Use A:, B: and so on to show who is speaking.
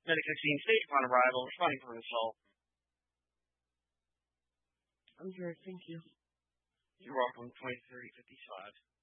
A: Medic 16, stage upon arrival, responding for an assault.
B: I'm here, thank you.
A: You're welcome, 2355.